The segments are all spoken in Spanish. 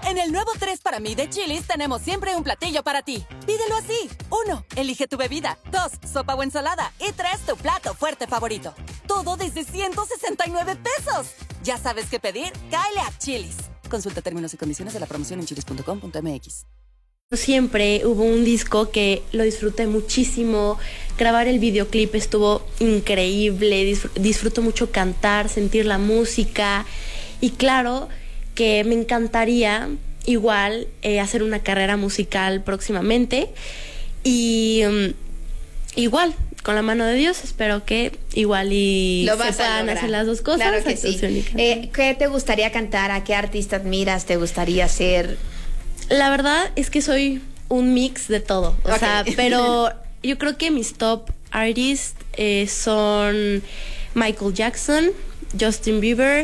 En el nuevo 3 para mí de Chili's tenemos siempre un platillo para ti. Pídelo así. 1. Elige tu bebida. 2. Sopa o ensalada. Y 3. Tu plato fuerte favorito. Todo desde 169 pesos. ¿Ya sabes qué pedir? Cáele a Chili's. Consulta términos y condiciones de la promoción en chilis.com.mx. Siempre hubo un disco que lo disfruté muchísimo. Grabar el videoclip estuvo increíble. Disfruto mucho cantar, sentir la música. Y claro que me encantaría igual hacer una carrera musical próximamente. Y igual, con la mano de Dios, espero que igual y lo se puedan hacer las dos cosas. Claro que sí. ¿Qué te gustaría cantar? ¿A qué artista admiras? ¿Te gustaría ser? La verdad es que soy un mix de todo. O sea, pero yo creo que mis top artists son Michael Jackson, Justin Bieber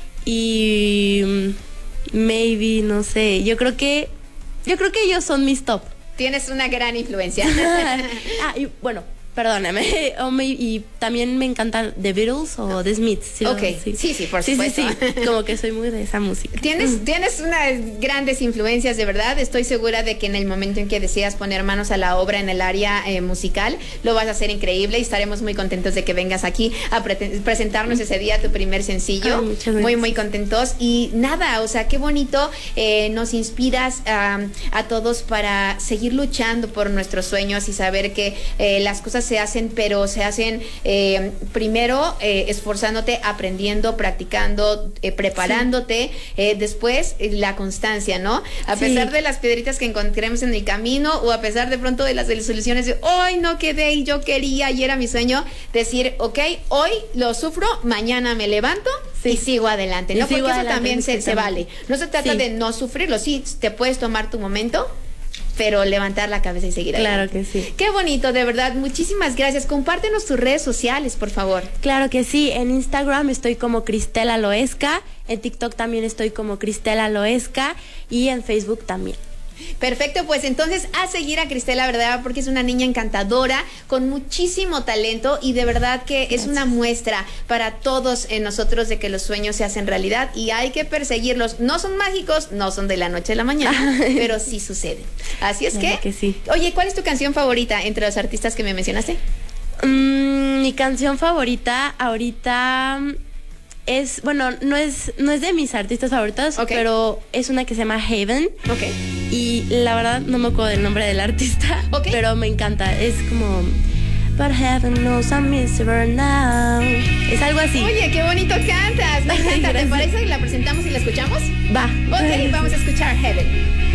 y maybe, no sé, yo creo que ellos son mis top. Tienes una gran influencia. Y bueno, perdóname. Y también me encantan The Beatles o The Smiths. ¿Sí? Sí, por supuesto. Sí. Como que soy muy de esa música. Tienes unas grandes influencias, de verdad. Estoy segura de que en el momento en que decidas poner manos a la obra en el área musical, lo vas a hacer increíble y estaremos muy contentos de que vengas aquí a presentarnos ese día tu primer sencillo. Muy contentos. Y nada, o sea, qué bonito. Nos inspiras a todos para seguir luchando por nuestros sueños y saber que las cosas se hacen, pero se hacen primero esforzándote, aprendiendo, practicando, preparándote, después la constancia, ¿no? A pesar de las piedritas que encontremos en el camino o a pesar de pronto de las desilusiones de hoy no quedé y yo quería y era mi sueño, decir, ok, hoy lo sufro, mañana me levanto y sigo adelante, ¿no? Porque eso también se vale. No se trata de no sufrirlo, sí, te puedes tomar tu momento, pero levantar la cabeza y seguir adelante. Claro que sí. Qué bonito, de verdad. Muchísimas gracias. Compártenos tus redes sociales, por favor. Claro que sí. En Instagram estoy como Cristela Loesca. En TikTok también estoy como Cristela Loesca. Y en Facebook también. Perfecto, pues entonces a seguir a Cristela, ¿verdad? Porque es una niña encantadora, con muchísimo talento y de verdad que es una muestra para todos nosotros de que los sueños se hacen realidad y hay que perseguirlos. No son mágicos, no son de la noche a la mañana, pero sí suceden. Así es que sí. Oye, ¿cuál es tu canción favorita entre los artistas que me mencionaste? Mi canción favorita ahorita es, bueno, no es de mis artistas favoritos, pero es una que se llama Haven. Y la verdad no me acuerdo del nombre del artista, pero me encanta. Es como But heaven knows I'm miserable now. Es algo así. Oye, qué bonito cantas. Me encanta. ¿Te parece que la presentamos y la escuchamos? Va. Ok, vamos a escuchar Heaven.